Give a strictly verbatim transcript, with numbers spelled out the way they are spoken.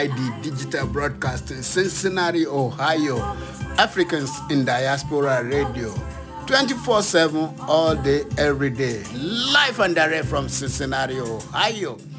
The digital broadcasting, Cincinnati, Ohio, Africans in Diaspora Radio, twenty-four seven, all day, every day, live and direct from Cincinnati, Ohio.